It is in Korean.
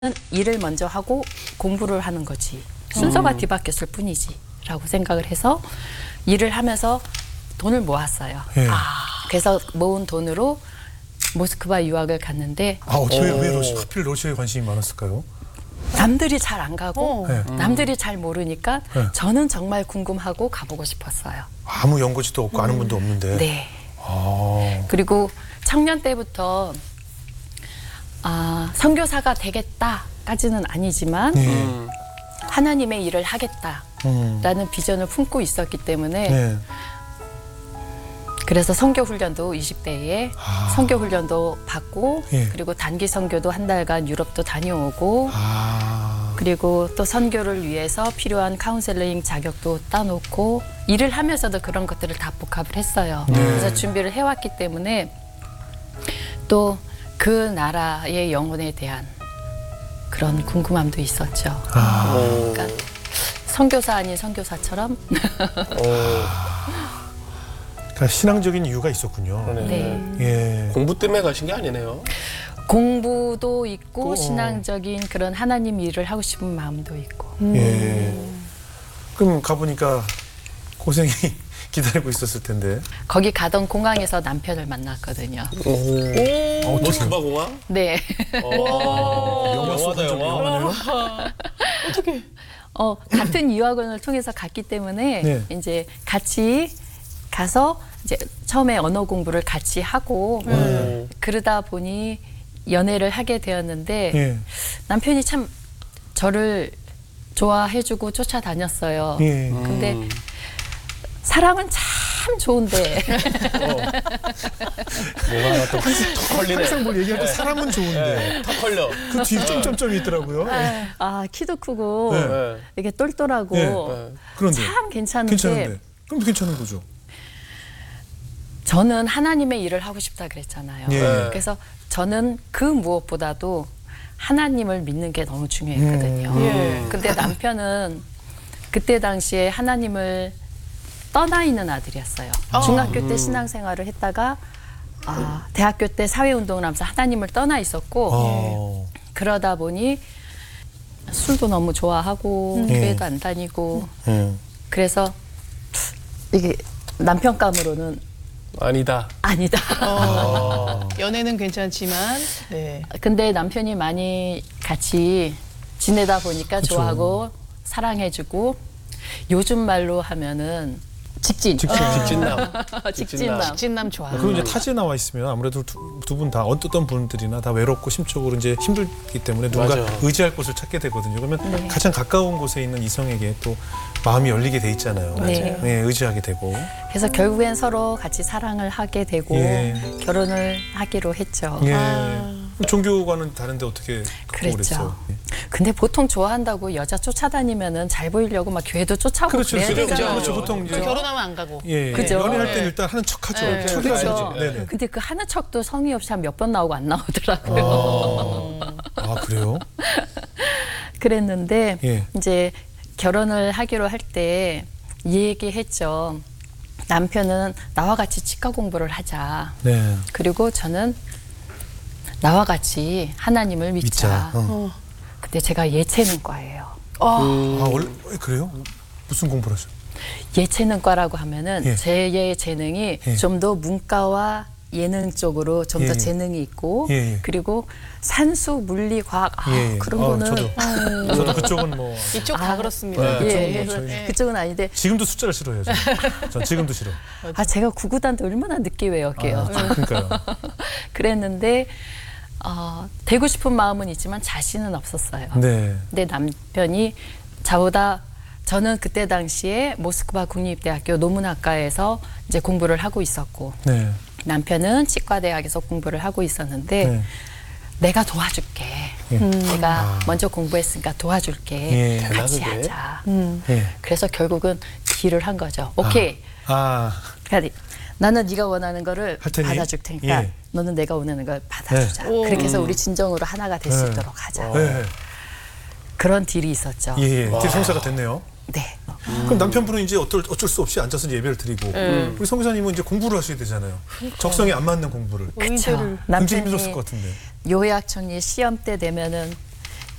일을 먼저 하고 공부를 하는 거지. 순서가 뒤바뀌었을 뿐이지 라고 생각을 해서 일을 하면서 돈을 모았어요. 예. 그래서 모은 돈으로 모스크바 유학을 갔는데 왜 하필 러시아에 관심이 많았을까요? 남들이 잘 안 가고 네. 남들이 잘 모르니까 네. 저는 정말 궁금하고 가보고 싶었어요. 아무 연고지도 없고 아는 분도 없는데. 네. 아, 그리고 청년 때부터 선교사가 되겠다까지는 아니지만 네. 하나님의 일을 하겠다라는 비전을 품고 있었기 때문에 네. 그래서 선교 훈련도 20대에 선교 훈련도 받고 예. 그리고 단기 선교도 한 달간 유럽도 다녀오고 아, 그리고 또 선교를 위해서 필요한 카운셀링 자격도 따놓고 일을 하면서도 그런 것들을 다 복합을 했어요. 네. 그래서 준비를 해왔기 때문에 또 그 나라의 영혼에 대한 그런 궁금함도 있었죠. 그러니까 선교사 아닌 선교사처럼 그러니까 신앙적인 이유가 있었군요. 네. 예. 공부 때문에 가신 게 아니네요. 공부도 있고 신앙적인 그런 하나님 일을 하고 싶은 마음도 있고. 예. 그럼 가보니까 고생이 기다리고 있었을 텐데. 거기 가던 공항에서 남편을 만났거든요. 모스크바 공항? 네. 영화다 영화. 어떻게? 같은 유학원을 통해서 갔기 때문에 네. 이제 같이 가서 이제 처음에 언어 공부를 같이 하고 그러다 보니 연애를 하게 되었는데 예. 남편이 참 저를 좋아해주고 쫓아다녔어요. 예. 근데 사랑은 참 좋은데 뭐가 하나 또 턱 걸리네. 항상 뭘 얘기할 때 사람은 좋은데 턱 걸려. 그 뒤에 점점점이 있더라고요. 예. 키도 크고 네. 이게 똘똘하고 네. 그런데 참 괜찮은데 괜찮은데. 그럼 괜찮은 거죠. 저는 하나님의 일을 하고 싶다 그랬잖아요. 예. 그래서 저는 그 무엇보다도 하나님을 믿는 게 너무 중요했거든요. 예. 근데 남편은 그때 당시에 하나님을 떠나 있는 아들이었어요. 중학교 때 신앙생활을 했다가 대학교 때 사회운동을 하면서 하나님을 떠나 있었고 그러다 보니 술도 너무 좋아하고 교회도 안 다니고 그래서 이게 남편감으로는 아니다. 아니다. 연애는 괜찮지만, 네. 근데 남편이 많이 같이 지내다 보니까 좋아하고 사랑해주고 요즘 말로 하면은 직진남. 직진남 좋아. 그리고 이제 타지에 나와 있으면 아무래도 두 분 다 어떤 분들이나 다 외롭고 심적으로 이제 힘들기 때문에 누군가 맞아. 의지할 곳을 찾게 되거든요. 그러면 가장 가까운 곳에 있는 이성에게 또 마음이 열리게 돼 있잖아요. 네. 네, 의지하게 되고. 그래서 결국엔 서로 같이 사랑을 하게 되고 예. 결혼을 하기로 했죠. 예. 그럼 종교과는 다른데 어떻게 그랬죠. 그랬어요? 근데 보통 좋아한다고 여자 쫓아다니면은 잘 보이려고 막 교회도 쫓아오고 그렇죠. 그래야 되잖아요. 그렇죠. 보통 이제 결혼하면 안 가고. 예, 그죠. 연애할 때는 일단 하는 척하죠. 네. 척이 그렇죠. 아니죠. 네네. 근데 그 하는 척도 성의 없이 한 몇 번 나오고 안 나오더라고요. 그래요? 그랬는데 예. 이제 결혼을 하기로 할 때 얘기했죠. 남편은 나와 같이 치과 공부를 하자. 네. 그리고 저는 나와 같이 하나님을 믿자. 믿자. 근데 제가 예체능과예요. 원래 그래요? 무슨 공부를 하죠? 예체능과라고 하면은 예. 제 재능이 예. 좀 더 문과와 예능 쪽으로 좀 더 예. 재능이 있고 예. 그리고 산수, 물리, 과학 예. 그런 거는 저도 그쪽은 뭐 이쪽 다 그렇습니다. 네. 예, 그쪽은 뭐 그래서 그쪽은 아닌데 지금도 숫자를 싫어해요. 전 지금도 싫어. 제가 구구단도 얼마나 늦게 외웠게요. 그러니까요. 그랬는데 되고 싶은 마음은 있지만 자신은 없었어요. 네. 근데 남편이 저는 그때 당시에 모스크바 국립대학교 노문학과에서 이제 공부를 하고 있었고 네. 남편은 치과대학에서 공부를 하고 있었는데 네. 내가 도와줄게. 내가 먼저 공부했으니까 도와줄게. 예. 같이 대단하네. 하자. 예. 그래서 결국은 딜을 한 거죠. 오케이. 그러니까 나는 네가 원하는 거를 할 테니? 받아줄 테니까 예. 너는 내가 원하는 걸 받아주자. 네. 그렇게 해서 우리 진정으로 하나가 될 수 있도록 하자. 네. 그런 딜이 있었죠. 예. 딜 성사가 됐네요. 네. 그럼 남편분은 이제 어쩔 수 없이 앉아서 예배를 드리고 우리 성교사님은 이제 공부를 하셔야 되잖아요. 적성에 안 맞는 공부를. 그렇죠. 굉장히 힘들었을 것 같은데. 요약천리 시험 때 되면은